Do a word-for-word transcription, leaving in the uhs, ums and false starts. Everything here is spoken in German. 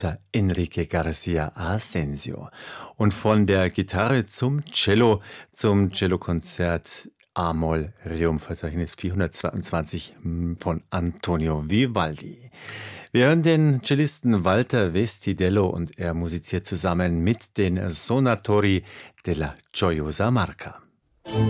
der Enrique Garcia Asensio. Und von der Gitarre zum Cello, zum Cellokonzert A-Moll Rerum-Verzeichnis vierhundertzweiundzwanzig von Antonio Vivaldi. Wir hören den Cellisten Walter Vestidello und er musiziert zusammen mit den Sonatori della Gioiosa Marca.